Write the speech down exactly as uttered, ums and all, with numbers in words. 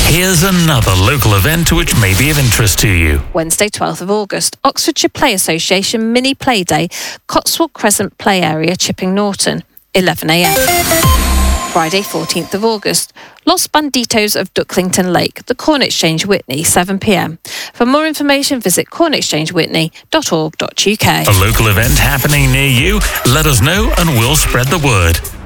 Here's another local event which may be of interest to you. Wednesday, twelfth of August, Oxfordshire Play Association Mini Play Day, Cotswold Crescent Play Area, Chipping Norton, eleven a m. Friday, fourteenth of August, Los Banditos of Ducklington Lake, the Corn Exchange Witney, seven p m. For more information, visit corn exchange whitney dot org dot U K. A local event happening near you? Let us know and we'll spread the word.